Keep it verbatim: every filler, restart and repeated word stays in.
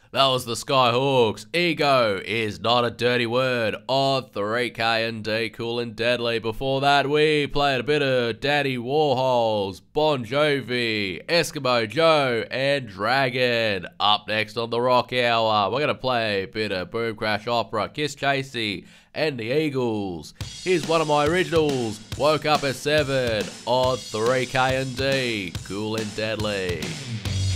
That was the Skyhawks. Ego is not a dirty word on three K and D, Cool and Deadly. Before that, we played a bit of Danny Warhols, Bon Jovi, Eskimo Joe, and Dragon. Up next on the Rock Hour, we're going to play a bit of Boom Crash Opera, Kiss Chasey, and the Eagles. Here's one of my originals, Woke Up at seven on three K and D, Cool and Deadly.